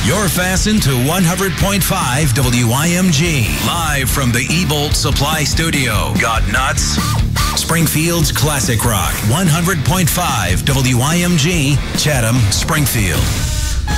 You're fastened to 100.5 WIMG. Live from the E-Bolt Supply Studio. Got nuts? Springfield's Classic Rock. 100.5 WIMG, Chatham, Springfield.